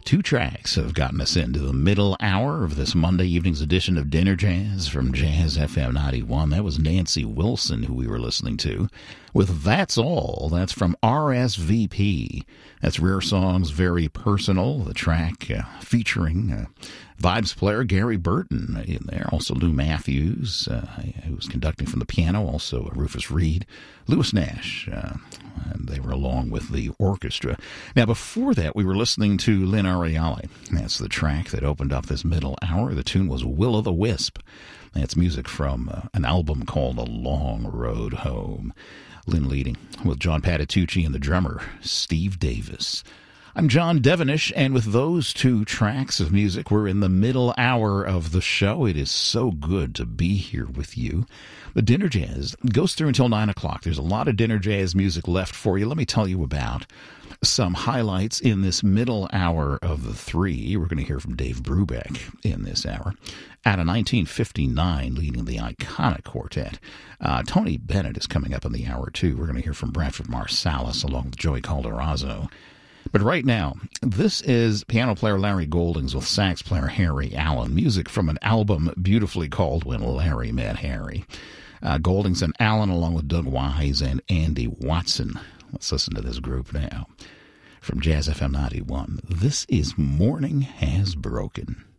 Two tracks have gotten us into the middle hour of this Monday evening's edition of Dinner Jazz from Jazz FM 91. That was Nancy Wilson, who we were listening to, with That's All. That's from RSVP. That's Rare Songs Very Personal, the track featuring vibes player Gary Burton in there. Also Lou Matthews, who was conducting from the piano. Also Rufus Reid, Louis Nash. And they were along with the orchestra. Now, before that, we were listening to Lynn Ariali. That's the track that opened up this middle hour. The tune was Will-o'-the-Wisp. That's music from an album called A Long Road Home. Lynn leading with John Patitucci and the drummer, Steve Davis. I'm John Devenish, and with those two tracks of music, we're in the middle hour of the show. It is so good to be here with you. The Dinner Jazz goes through until 9 o'clock. There's a lot of Dinner Jazz music left for you. Let me tell you about some highlights in this middle hour of the three. We're going to hear from Dave Brubeck in this hour. Out of 1959, leading the iconic quartet. Tony Bennett is coming up in the hour, too. We're going to hear from Branford Marsalis along with Joey Calderazzo. But right now, this is piano player Larry Goldings with sax player Harry Allen. Music from an album beautifully called When Larry Met Harry. Goldings and Allen along with Doug Wise and Andy Watson. Let's listen to this group now. From Jazz FM 91, this is Morning Has Broken.